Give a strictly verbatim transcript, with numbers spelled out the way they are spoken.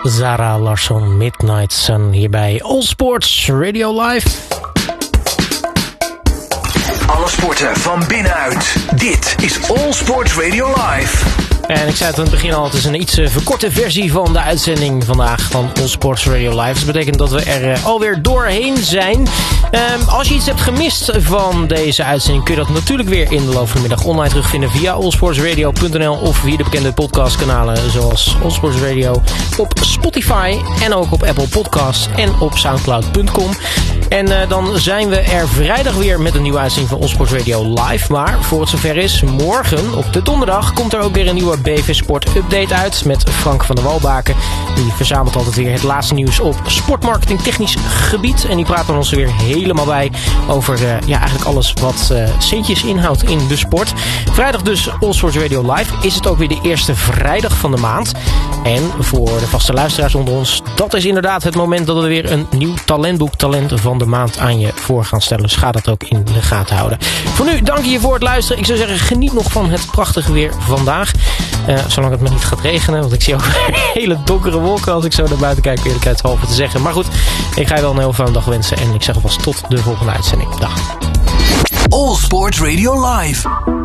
Zara Larsson, Midnight Sun, hier bij All Sports Radio Live. Alle sporten van binnenuit. Dit is All Sports Radio Live. En ik zei het aan het begin al, het is een iets verkorte versie van de uitzending vandaag van All Sports Radio Live. Dat betekent dat we er uh, alweer doorheen zijn. Um, als je iets hebt gemist van deze uitzending, kun je dat natuurlijk weer in de loop van de middag online terugvinden via allsportsradio punt n l of via de bekende podcastkanalen zoals All Sports Radio op Spotify en ook op Apple Podcasts en op soundcloud punt com. En uh, dan zijn we er vrijdag weer met een nieuwe uitzending van All Sports Radio Live. Maar voor het zover is, morgen op de donderdag komt er ook weer een nieuwe B V Sport Update uit met Frank van der Walbaken. Die verzamelt altijd weer het laatste nieuws op sportmarketing technisch gebied. En die praat dan ons er weer helemaal bij over uh, ja, eigenlijk alles wat uh, centjes inhoudt in de sport. Vrijdag dus All Sports Radio Live. Is het ook weer de eerste vrijdag van de maand. En voor de vaste luisteraars onder ons, dat is inderdaad het moment dat we weer een nieuw talentboek Talent van de Maand aan je voor gaan stellen. Dus ga dat ook in de gaten houden. Voor nu, dank je voor het luisteren. Ik zou zeggen, geniet nog van het prachtige weer vandaag. Uh, zolang het maar niet gaat regenen. Want ik zie ook hele donkere wolken als ik zo naar buiten kijk. Eerlijkheidshalve te zeggen. Maar goed, ik ga je wel een heel fijne dag wensen. En ik zeg alvast tot de volgende uitzending. Dag. All Sports Radio Live.